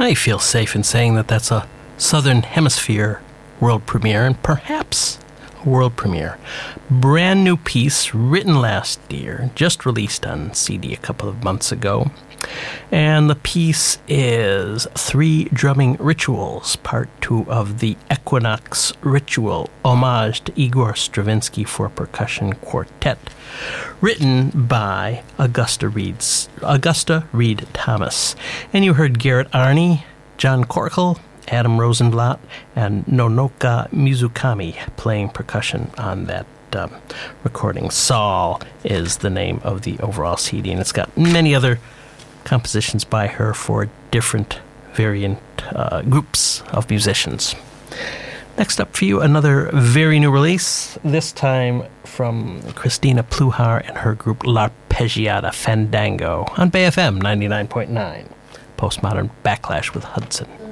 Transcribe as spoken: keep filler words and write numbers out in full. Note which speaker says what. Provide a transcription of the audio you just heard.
Speaker 1: I feel safe in saying that that's a Southern Hemisphere world premiere, and perhaps a world premiere. Brand new piece, written last year, just released on C D a couple of months ago. And the piece is Three Drumming Rituals, part two of the Equinox Ritual, homage to Igor Stravinsky for percussion quartet, written by Augusta Reed's, Augusta Reed Thomas. And you heard Garrett Arney, John Corkle, Adam Rosenblatt, and Nonoka Mizukami playing percussion on that um, recording. Saul is the name of the overall C D, and it's got many other compositions by her for different variant uh, groups of musicians. Next up for you, another very new release, this time from Christina Pluhar and her group L'Arpeggiata Fandango on Bay F M ninety-nine point nine. Postmodern Backlash with Hudson.